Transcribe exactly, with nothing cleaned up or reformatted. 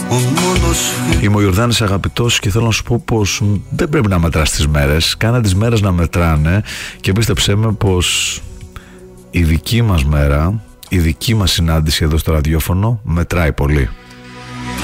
Είμαι ο Ιορδάνης Αγαπητός και θέλω να σου πω πως δεν πρέπει να μετράς τις μέρες. Κάνε τις μέρες να μετράνε και πίστεψέ με πως η δική μας μέρα, η δική μας συνάντηση εδώ στο ραδιόφωνο μετράει πολύ.